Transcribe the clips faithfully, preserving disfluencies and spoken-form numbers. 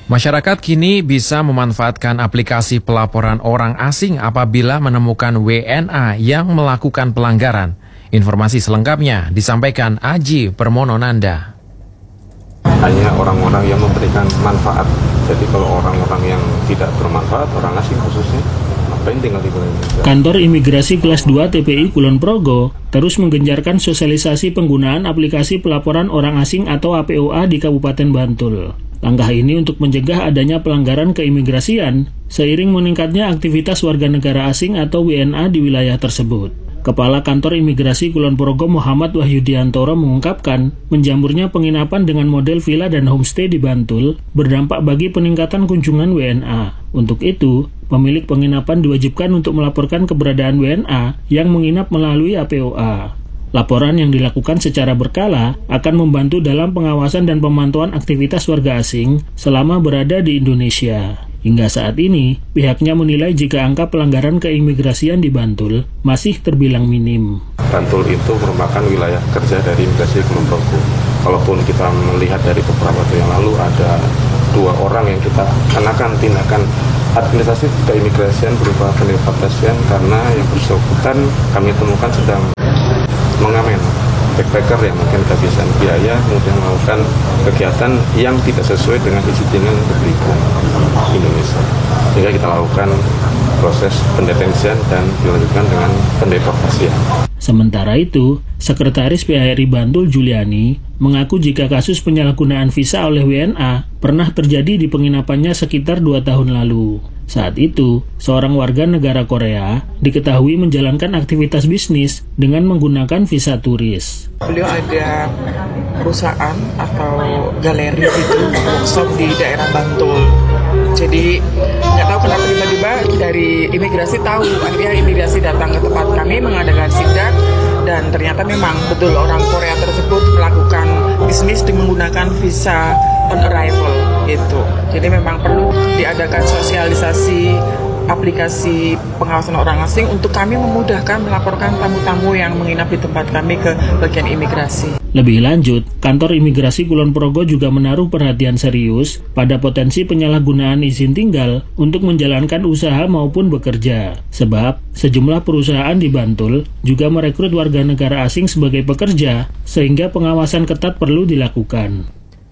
Masyarakat kini bisa memanfaatkan aplikasi pelaporan orang asing apabila menemukan W N A yang melakukan pelanggaran. Informasi selengkapnya disampaikan Aji Permononanda. Hanya orang-orang yang memberikan manfaat. Jadi kalau orang-orang yang tidak bermanfaat, orang asing khususnya, ngapain tinggal di Indonesia? Kantor Imigrasi Kelas dua T P I Kulon Progo terus menggencarkan sosialisasi penggunaan aplikasi pelaporan orang asing atau A P O A di Kabupaten Bantul. Langkah ini untuk mencegah adanya pelanggaran keimigrasian seiring meningkatnya aktivitas warga negara asing atau W N A di wilayah tersebut. Kepala Kantor Imigrasi Kulon Progo Muhammad Wahyudiantoro mengungkapkan, menjamurnya penginapan dengan model villa dan homestay di Bantul berdampak bagi peningkatan kunjungan W N A. Untuk itu, pemilik penginapan diwajibkan untuk melaporkan keberadaan W N A yang menginap melalui A P O A. Laporan yang dilakukan secara berkala akan membantu dalam pengawasan dan pemantauan aktivitas warga asing selama berada di Indonesia. Hingga saat ini, pihaknya menilai jika angka pelanggaran keimigrasian di Bantul masih terbilang minim. Bantul itu merupakan wilayah kerja dari Imigrasi Kulon Progo. Kalaupun kita melihat dari beberapa waktu yang lalu ada dua orang yang kita kenakan tindakan administrasi keimigrasian berupa pendeportasian karena yang bersangkutan kami temukan sedang mengamen backpacker yang mungkin kehabisan biaya kemudian melakukan kegiatan yang tidak sesuai dengan izin tinggal yang diberikan Indonesia, sehingga kita lakukan proses pendetensian dan dilanjutkan dengan pendeportasian. Sementara itu, Sekretaris P H R I Bantul Juliani mengaku jika kasus penyalahgunaan visa oleh W N A pernah terjadi di penginapannya sekitar dua tahun lalu. Saat itu, seorang warga negara Korea diketahui menjalankan aktivitas bisnis dengan menggunakan visa turis. Beliau ada perusahaan atau galeri gitu, workshop di daerah Bantul. Jadi nggak tahu kenapa tiba-tiba dari imigrasi tahu, akhirnya imigrasi datang ke tempat kami mengadakan sidak dan ternyata memang betul orang Korea tersebut melakukan bisnis dengan menggunakan visa on arrival gitu. Jadi memang perlu diadakan sosialisasi aplikasi pengawasan orang asing untuk kami memudahkan melaporkan tamu-tamu yang menginap di tempat kami ke bagian imigrasi. Lebih lanjut, Kantor Imigrasi Kulon Progo juga menaruh perhatian serius pada potensi penyalahgunaan izin tinggal untuk menjalankan usaha maupun bekerja. Sebab, sejumlah perusahaan di Bantul juga merekrut warga negara asing sebagai pekerja, sehingga pengawasan ketat perlu dilakukan.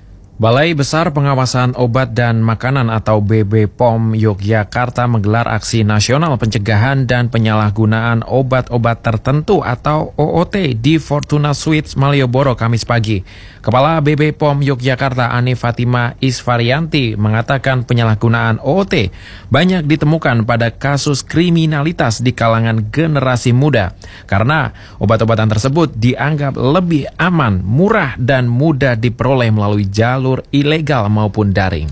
Balai Besar Pengawasan Obat dan Makanan atau B B P O M Yogyakarta menggelar aksi nasional pencegahan dan penyalahgunaan obat-obat tertentu atau O O T di Fortuna Suites Malioboro Kamis pagi. Kepala B B P O M Yogyakarta Ani Fatima Isvarianti mengatakan penyalahgunaan O O T banyak ditemukan pada kasus kriminalitas di kalangan generasi muda karena obat-obatan tersebut dianggap lebih aman, murah dan mudah diperoleh melalui jalur ilegal maupun daring.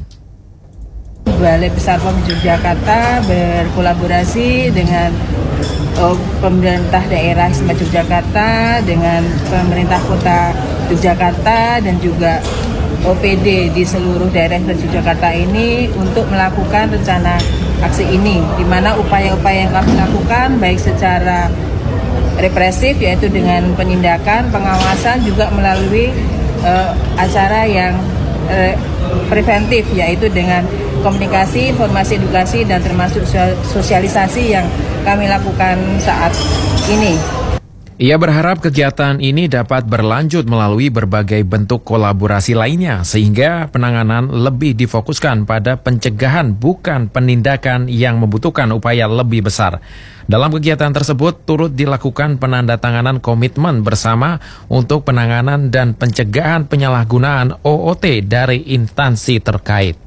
Balai Besar P O M Yogyakarta berkolaborasi dengan oh, pemerintah daerah Istimewa Yogyakarta, dengan pemerintah kota Yogyakarta dan juga O P D di seluruh daerah Yogyakarta ini untuk melakukan rencana aksi ini, di mana upaya-upaya yang kami lakukan baik secara represif yaitu dengan penindakan, pengawasan juga melalui uh, acara yang preventif yaitu dengan komunikasi, informasi, edukasi dan termasuk sosialisasi yang kami lakukan saat ini. Ia berharap kegiatan ini dapat berlanjut melalui berbagai bentuk kolaborasi lainnya sehingga penanganan lebih difokuskan pada pencegahan bukan penindakan yang membutuhkan upaya lebih besar. Dalam kegiatan tersebut turut dilakukan penandatanganan komitmen bersama untuk penanganan dan pencegahan penyalahgunaan O O T dari instansi terkait.